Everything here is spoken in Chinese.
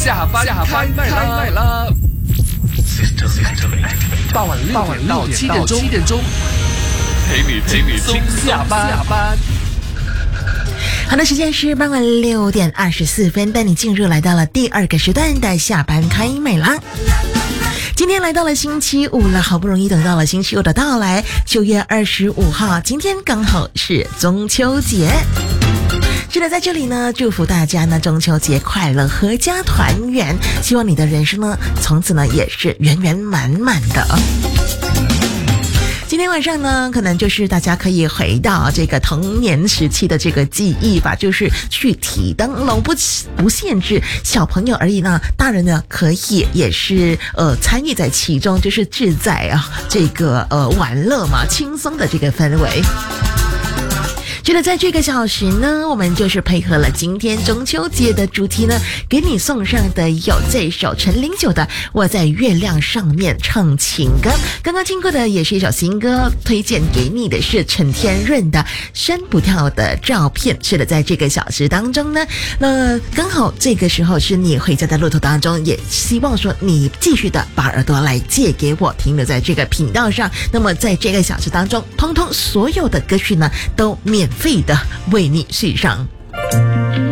下班开麦啦！傍晚6点到7点钟，陪你轻松下班。 好的，时间是傍晚6点24分，带你进入来到了第2个时段的下班开麦啦。今天来到了星期五了，好不容易等到了星期五的到来，9月25号，今天刚好是中秋节。是的，在这里呢，祝福大家呢中秋节快乐，阖家团圆。希望你的人生呢，从此呢也是圆圆满满的。今天晚上呢，可能就是大家可以回到这个童年时期的这个记忆吧，就是去提灯笼，不限制小朋友而已呢，大人呢可以也是参与在其中，就是志在这个玩乐嘛，轻松的这个氛围。觉得在这个小时呢，我们就是配合了今天中秋节的主题呢，给你送上的有这首陈零九的《我在月亮上面唱情歌》。刚刚听过的也是一首新歌，推荐给你的是陈天润的《删不掉的照片》。是的，在这个小时当中呢，那刚好这个时候是你回家的路途当中，也希望说你继续的把耳朵来借给我，停留在这个频道上。那么在这个小时当中，通通所有的歌曲呢都免费的为你续上。